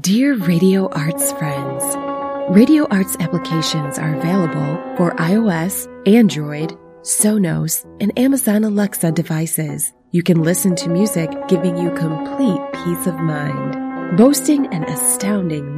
Dear Radio Arts friends, Radio Arts applications are available for iOS, Android, Sonos, and Amazon Alexa devices. You can listen to music giving you complete peace of mind. Boasting an astounding